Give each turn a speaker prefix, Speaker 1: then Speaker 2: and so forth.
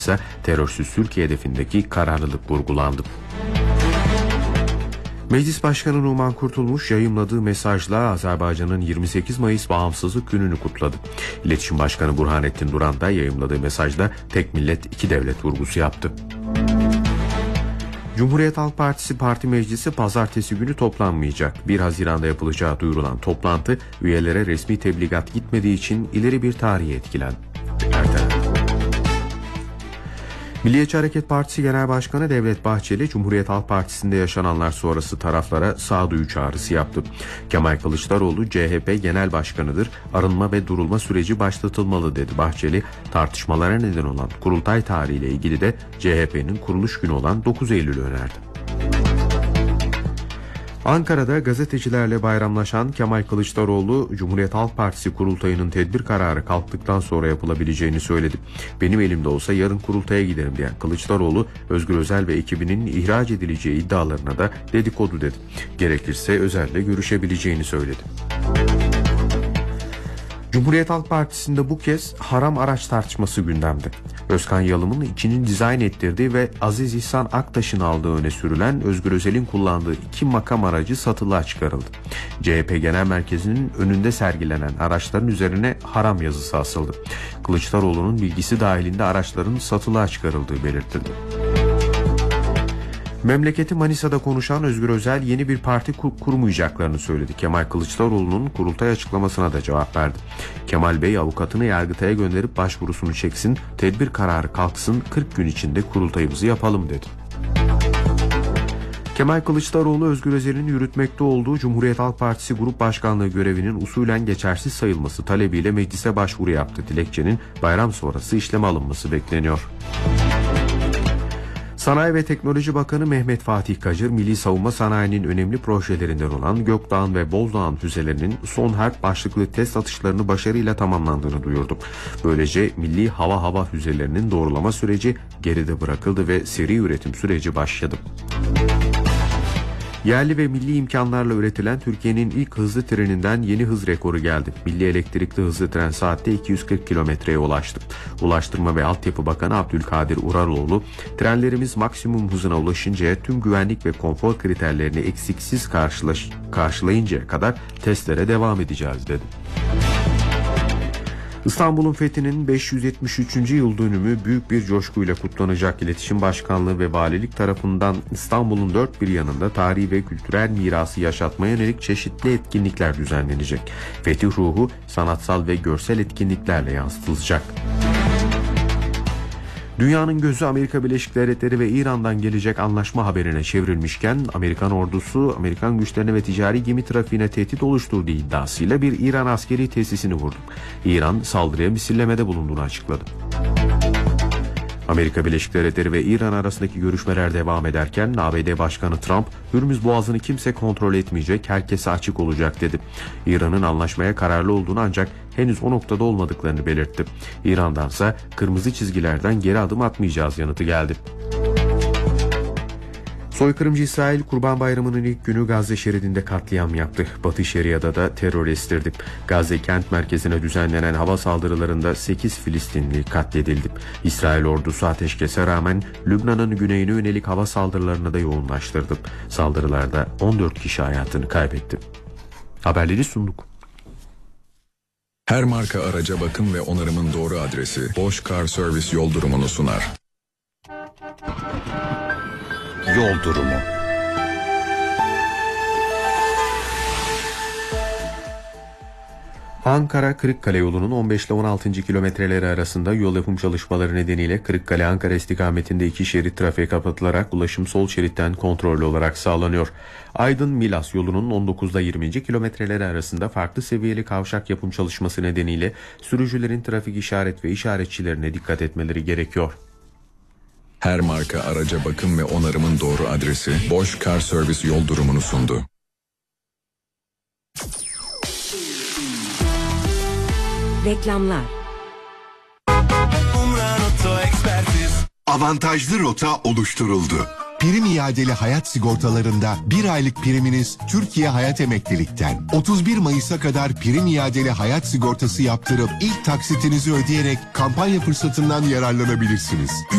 Speaker 1: ise terörsüz Türkiye hedefindeki kararlılık vurgulandı. Meclis Başkanı Numan Kurtulmuş yayımladığı mesajla Azerbaycan'ın 28 Mayıs Bağımsızlık Günü'nü kutladı. İletişim Başkanı Burhanettin Duran da yayımladığı mesajda tek millet iki devlet vurgusu yaptı. Cumhuriyet Halk Partisi Parti Meclisi pazartesi günü toplanmayacak. 1 Haziran'da yapılacağı duyurulan toplantı üyelere resmi tebligat gitmediği için ileri bir tarihe etkilendi. Milliyetçi Hareket Partisi Genel Başkanı Devlet Bahçeli, Cumhuriyet Halk Partisi'nde yaşananlar sonrası taraflara sağduyu çağrısı yaptı. Kemal Kılıçdaroğlu CHP Genel Başkanı'dır, arınma ve durulma süreci başlatılmalı dedi Bahçeli. Tartışmalara neden olan kurultay tarihiyle ilgili de CHP'nin kuruluş günü olan 9 Eylül'ü önerdi. Ankara'da gazetecilerle bayramlaşan Kemal Kılıçdaroğlu, Cumhuriyet Halk Partisi kurultayının tedbir kararı kalktıktan sonra yapılabileceğini söyledi. Benim elimde olsa yarın kurultaya giderim diyen Kılıçdaroğlu, Özgür Özel ve ekibinin ihraç edileceği iddialarına da dedikodu dedi. Gerekirse Özel'le görüşebileceğini söyledi. Cumhuriyet Halk Partisi'nde bu kez haram araç tartışması gündemde. Özkan Yalım'ın içinin dizayn ettirdiği ve Aziz İhsan Aktaş'ın aldığı öne sürülen Özgür Özel'in kullandığı 2 makam aracı satılığa çıkarıldı. CHP Genel Merkezi'nin önünde sergilenen araçların üzerine haram yazısı asıldı. Kılıçdaroğlu'nun bilgisi dahilinde araçların satılığa çıkarıldığı belirtildi. Memleketi Manisa'da konuşan Özgür Özel yeni bir parti kurmayacaklarını söyledi. Kemal Kılıçdaroğlu'nun kurultay açıklamasına da cevap verdi. Kemal Bey avukatını Yargıtay'a gönderip başvurusunu çeksin, tedbir kararı kalksın, 40 gün içinde kurultayımızı yapalım dedi. Kemal Kılıçdaroğlu, Özgür Özel'in yürütmekte olduğu Cumhuriyet Halk Partisi Grup Başkanlığı görevinin usulen geçersiz sayılması talebiyle meclise başvuru yaptı. Dilekçenin bayram sonrası işleme alınması bekleniyor. Sanayi ve Teknoloji Bakanı Mehmet Fatih Kacır, Milli Savunma Sanayi'nin önemli projelerinden olan Gökdağ'ın ve Bozdağ'ın füzelerinin son harp başlıklı test atışlarını başarıyla tamamlandığını duyurdu. Böylece milli hava füzelerinin doğrulama süreci geride bırakıldı ve seri üretim süreci başladı. Yerli ve milli imkanlarla üretilen Türkiye'nin ilk hızlı treninden yeni hız rekoru geldi. Milli elektrikli hızlı tren saatte 240 kilometreye ulaştı. Ulaştırma ve Altyapı Bakanı Abdülkadir Uraloğlu, trenlerimiz maksimum hızına ulaşıncaya tüm güvenlik ve konfor kriterlerini eksiksiz karşılayıncaya kadar testlere devam edeceğiz dedi. İstanbul'un fethinin 573. yıl dönümü büyük bir coşkuyla kutlanacak. İletişim Başkanlığı ve Valilik tarafından İstanbul'un dört bir yanında tarihi ve kültürel mirası yaşatmaya yönelik çeşitli etkinlikler düzenlenecek. Fetih ruhu sanatsal ve görsel etkinliklerle yansıtılacak. Dünyanın gözü Amerika Birleşik Devletleri ve İran'dan gelecek anlaşma haberine çevrilmişken Amerikan ordusu Amerikan güçlerine ve ticari gemi trafiğine tehdit oluşturduğu iddiasıyla bir İran askeri tesisini vurdu. İran saldırıya misillemede bulunduğunu açıkladı. Amerika Birleşik Devletleri ve İran arasındaki görüşmeler devam ederken ABD Başkanı Trump, Hürmüz Boğazı'nı kimse kontrol etmeyecek, herkese açık olacak dedi. İran'ın anlaşmaya kararlı olduğunu ancak henüz o noktada olmadıklarını belirtti. İran'dansa kırmızı çizgilerden geri adım atmayacağız yanıtı geldi. Soykırımcı İsrail Kurban Bayramı'nın ilk günü Gazze şeridinde katliam yaptı. Batı Şeria'da da terör estirdi. Gazze kent merkezine düzenlenen hava saldırılarında 8 Filistinli katledildi. İsrail ordusu ateşkese rağmen Lübnan'ın güneyine yönelik hava saldırılarını da yoğunlaştırdı. Saldırılarda 14 kişi hayatını kaybetti. Haberleri sunduk.
Speaker 2: Her marka araca bakım ve onarımın doğru adresi Bosch Car Service yol durumunu sunar.
Speaker 3: Yol durumu.
Speaker 1: Ankara-Kırıkkale yolunun 15 ile 16. kilometreleri arasında yol yapım çalışmaları nedeniyle Kırıkkale-Ankara istikametinde 2 şerit trafiğe kapatılarak ulaşım sol şeritten kontrollü olarak sağlanıyor. Aydın-Milas yolunun 19 ile 20. kilometreleri arasında farklı seviyeli kavşak yapım çalışması nedeniyle sürücülerin trafik işaret ve işaretçilerine dikkat etmeleri gerekiyor.
Speaker 2: Her marka araca bakım ve onarımın doğru adresi Bosch Car Service yol durumunu sundu.
Speaker 4: Reklamlar.
Speaker 5: Avantajlı rota oluşturuldu. Prim iadeli hayat sigortalarında 1 aylık priminiz Türkiye Hayat Emeklilik'ten. 31 Mayıs'a kadar prim iadeli hayat sigortası yaptırıp ilk taksitinizi ödeyerek kampanya fırsatından yararlanabilirsiniz.